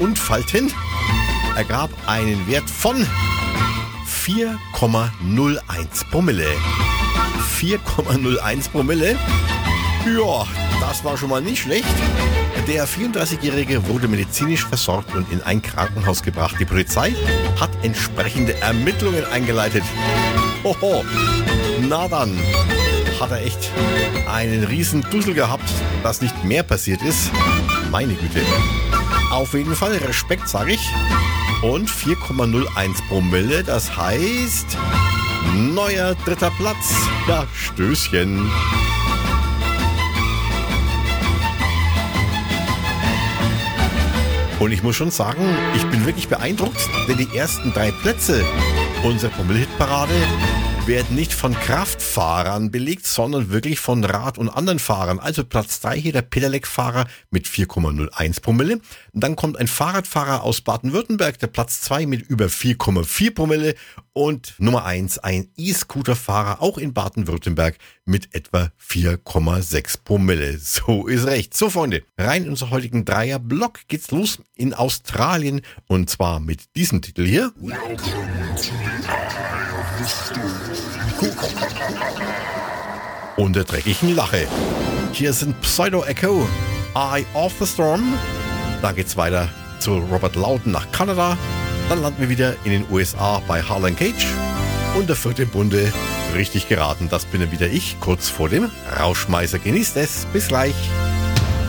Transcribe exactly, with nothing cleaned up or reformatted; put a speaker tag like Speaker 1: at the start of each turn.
Speaker 1: und Falten ergab einen Wert von vier Komma null eins Promille. vier Komma null eins Promille? Ja, das war schon mal nicht schlecht. Der vierunddreißigjährige wurde medizinisch versorgt und in ein Krankenhaus gebracht. Die Polizei hat entsprechende Ermittlungen eingeleitet. Hoho, na dann hat er echt einen riesen Dussel gehabt, dass nicht mehr passiert ist. Meine Güte. Auf jeden Fall Respekt, sage ich. Und vier Komma null eins Promille, das heißt neuer dritter Platz. Ja, Stößchen. Und ich muss schon sagen, ich bin wirklich beeindruckt, denn die ersten drei Plätze unserer Promille-Hitparade werden nicht von Kraftfahrern belegt, sondern wirklich von Rad- und anderen Fahrern. Also Platz drei hier der Pedelec-Fahrer mit vier Komma null eins Promille. Und dann kommt ein Fahrradfahrer aus Baden-Württemberg, der Platz zwei mit über vier Komma vier Promille. Und Nummer eins ein E-Scooter-Fahrer, auch in Baden-Württemberg, mit etwa vier Komma sechs Promille. So ist recht. So, Freunde, rein in unseren heutigen Dreier-Block geht's los in Australien. Und zwar mit diesem Titel hier. Welcome to the Eye of the Storm. Und der dreckigen Lache. Hier sind Pseudo Echo, Eye of the Storm. Da geht's weiter zu Robert Loudon nach Kanada. Dann landen wir wieder in den U S A bei Harlan Cage. Und der vierte im Bunde, richtig geraten, das bin wieder ich, kurz vor dem Rauschmeißer. Genießt es, bis gleich.